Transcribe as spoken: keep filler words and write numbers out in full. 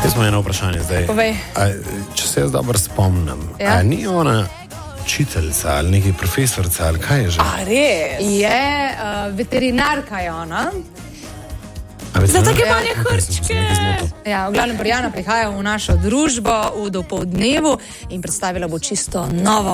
Jaz imam eno vprašanje zdaj. A, če se jaz dobro spomnim, ja? A ni ona učiteljica ali neki profesorica ali kaj je že? A res? Je, uh, veterinarka je ona. Za take manje hrčke. Ja, v glavnem Borjana prihaja v našo družbo v dopoldnevu in predstavila bo čisto novo